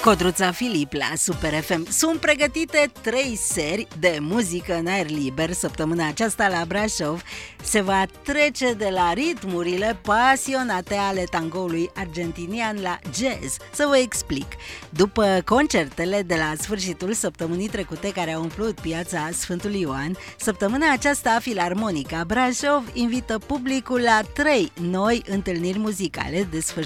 Codruța Filip la Super FM. Sunt pregătite 3 seri de muzică în aer liber. Săptămâna aceasta la Brașov se va trece de la ritmurile pasionate ale tangoului argentinian la jazz. Să vă explic. După concertele de la sfârșitul săptămânii trecute care au umplut piața Sfântul Ioan, săptămâna aceasta Filarmonica Brașov invită publicul la 3 noi întâlniri muzicale desfășurate